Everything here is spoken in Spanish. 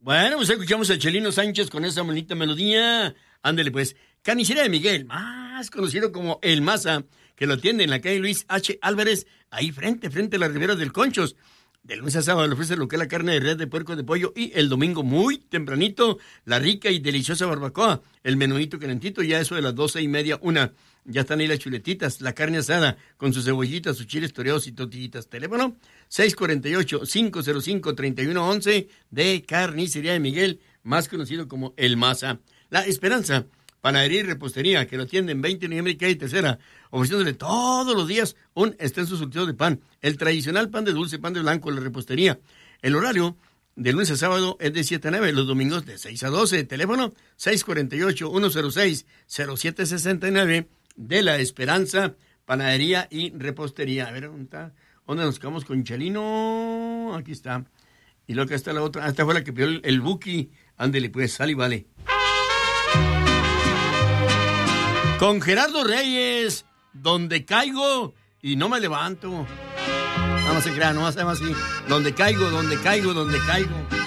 Bueno, pues escuchamos a Chelino Sánchez con esa bonita melodía. Ándele pues. Carnicería de Miguel, más conocido como El Maza, que lo atiende en la calle Luis H. Álvarez, ahí frente a las riberas del Conchos. De lunes a sábado le ofrece lo que es la carne de res, de puerco, de pollo, y el domingo muy tempranito, la rica y deliciosa barbacoa, el menudito calentito, ya eso de las 12:30, 1. Ya están ahí las chuletitas, la carne asada, con sus cebollitas, sus chiles toreados y tortillitas. Teléfono 648-505-3111 de Carnicería de Miguel, más conocido como El Maza. La Esperanza, panadería y repostería, que lo atienden 20 de noviembre y calle Tercera, ofreciéndole todos los días un extenso surtido de pan, el tradicional pan de dulce, pan de blanco, la repostería. El horario de lunes a sábado es de 7 a 9, los domingos de 6 a 12. Teléfono 648-106-0769 de La Esperanza, panadería y repostería. A ver, ¿dónde nos quedamos con Chelino? Aquí está. Y luego acá está la otra. Esta fue la que pidió el Buki. Ándele pues, sal y vale. Con Gerardo Reyes, donde caigo y no me levanto. No se crea, no hacemos así. Donde caigo, donde caigo, donde caigo.